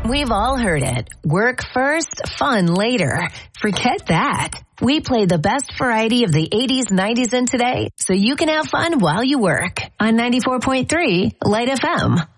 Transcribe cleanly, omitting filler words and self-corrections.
We've all heard it. Work first, fun later. Forget that. We play the best variety of the 80s, 90s, and today so you can have fun while you work on 94.3 Light FM.